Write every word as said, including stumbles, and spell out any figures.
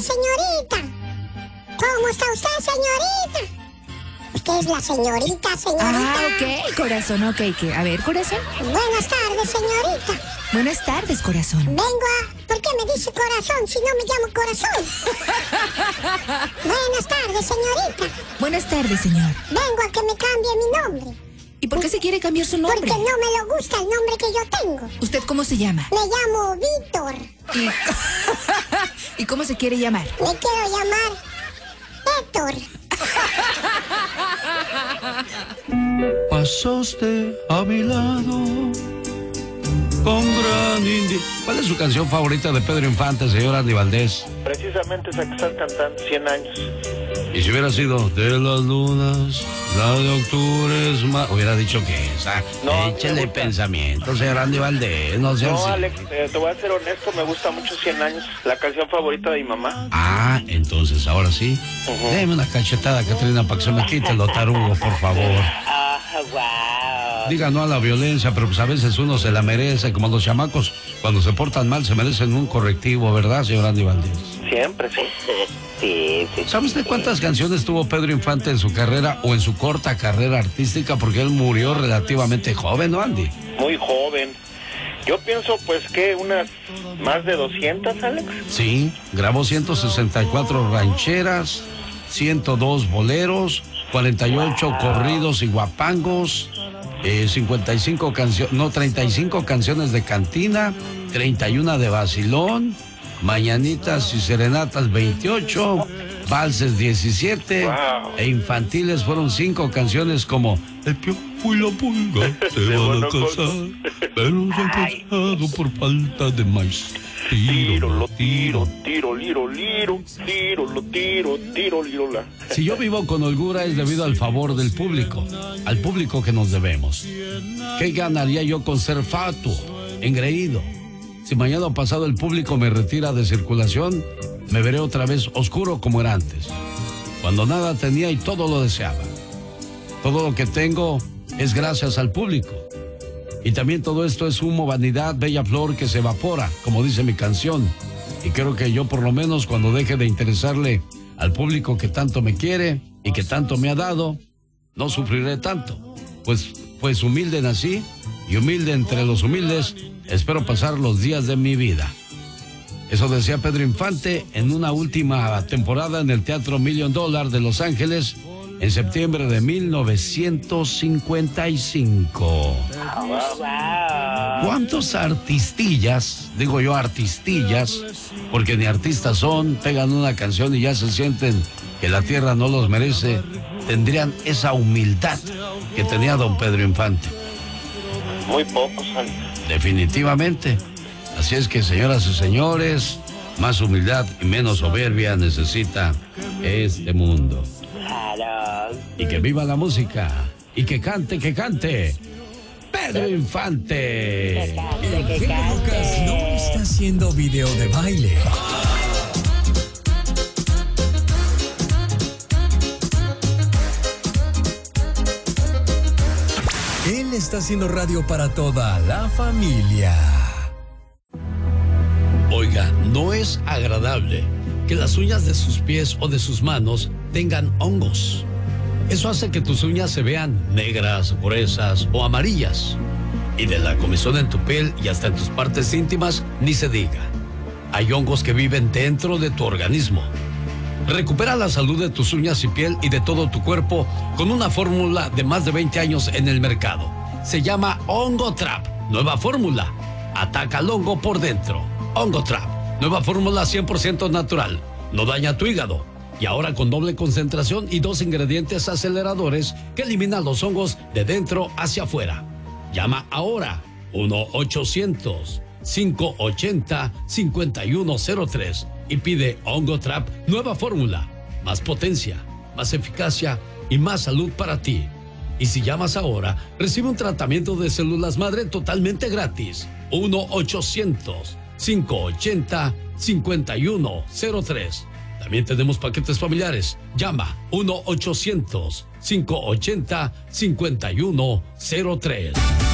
tardes, señorita. ¿Cómo está usted, señorita? Usted es la señorita, señorita. Ah, ok, corazón, ok. ¿Qué? A ver, corazón. Buenas tardes, señorita. Buenas tardes, corazón. Vengo a... ¿Por qué me dice corazón si no me llamo corazón? Buenas tardes, señorita. Buenas tardes, señor. Vengo a que me cambie mi nombre. ¿Y por qué se quiere cambiar su nombre? Porque no me lo gusta el nombre que yo tengo. ¿Usted cómo se llama? Me llamo Víctor. ¿Y cómo se quiere llamar? Me quiero llamar Héctor. Pasaste a mi lado con gran indi... ¿Cuál es su canción favorita de Pedro Infante, señor Andy Valdés? Precisamente esa que están cantando, cien años. Y si hubiera sido de las lunas, la de octubre es más... Hubiera dicho que esa. No, échale pensamiento, señor Andy Valdés. No, sea no así. Alex, eh, te voy a ser honesto, me gusta mucho cien años. La canción favorita de mi mamá. Ah, entonces ahora sí. Uh-huh. Déme una cachetada, Catrina, para que se me quite lo tarugo, por favor. Ah, wow. Diga no a la violencia, pero pues a veces uno se la merece, como los chamacos, cuando se portan mal se merecen un correctivo, ¿verdad, señor Andy Valdés? Siempre, sí. Sí, sí. ¿Sabe usted cuántas canciones tuvo Pedro Infante en su carrera o en su corta carrera artística? Porque él murió relativamente joven, ¿no, Andy? Muy joven. Yo pienso, pues, que unas más de doscientas, Alex. Sí, grabó ciento sesenta y cuatro rancheras, ciento dos boleros, cuarenta y ocho wow. corridos y guapangos, eh, cincuenta y cinco canciones, no, treinta y cinco canciones de cantina, treinta y uno de vacilón, mañanitas y serenatas veintiocho, valses diecisiete, wow. e infantiles fueron cinco canciones como El Piojo y la Pulga te van a casar, pero se han casado por falta de maíz. Tiro, lo tiro, tiro, liro, liro, tiro, lo tiro, tiro, liro, la. Si yo vivo con holgura es debido al favor del público, al público que nos debemos. ¿Qué ganaría yo con ser fatuo, engreído? Si mañana pasado el público me retira de circulación, me veré otra vez oscuro como era antes, cuando nada tenía y todo lo deseaba. Todo lo que tengo es gracias al público. Y también todo esto es humo, vanidad, bella flor que se evapora, como dice mi canción. Y creo que yo por lo menos cuando deje de interesarle al público que tanto me quiere y que tanto me ha dado, no sufriré tanto. Pues, pues humilde nací y humilde entre los humildes espero pasar los días de mi vida. Eso decía Pedro Infante en una última temporada en el Teatro Million Dollar de Los Ángeles en septiembre de mil novecientos cincuenta y cinco. ¿Cuántos artistillas, digo yo artistillas, porque ni artistas son, pegan una canción y ya se sienten que la tierra no los merece, tendrían esa humildad que tenía don Pedro Infante? Muy pocos, Alex. Definitivamente. Así es que, señoras y señores, más humildad y menos soberbia necesita este mundo. Y que viva la música. Y que cante, que cante Pedro Infante. El genio Lucas no está haciendo video de baile. Él está haciendo radio para toda la familia. Oiga, no es agradable que las uñas de sus pies o de sus manos tengan hongos. Eso hace que tus uñas se vean negras, gruesas o amarillas. Y de la comezón en tu piel y hasta en tus partes íntimas, ni se diga. Hay hongos que viven dentro de tu organismo. Recupera la salud de tus uñas y piel y de todo tu cuerpo con una fórmula de más de veinte años en el mercado. Se llama Hongo Trap. Nueva fórmula. Ataca al hongo por dentro. Hongo Trap. Nueva fórmula cien por ciento natural. No daña tu hígado. Y ahora con doble concentración y dos ingredientes aceleradores que eliminan los hongos de dentro hacia afuera. Llama ahora uno ochocientos, cinco ochenta, cincuenta y uno cero tres y pide Hongo Trap nueva fórmula. Más potencia, más eficacia y más salud para ti. Y si llamas ahora, recibe un tratamiento de células madre totalmente gratis. uno ochocientos, cinco ochenta, cincuenta y uno cero tres. También tenemos paquetes familiares. Llama uno ochocientos, cinco ochenta, cincuenta y uno cero tres.